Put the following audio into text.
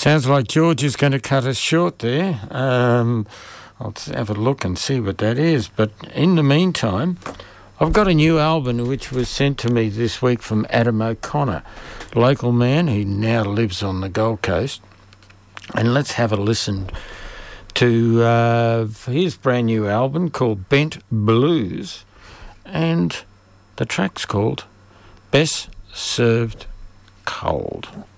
Sounds like George is going to cut us short there. I'll have a look and see what that is. But in the meantime, I've got a new album which was sent to me this week from Adam O'Connor, local man. He now lives on the Gold Coast. And let's have a listen to his brand new album called Bent Blues. And the track's called Best Served Cold.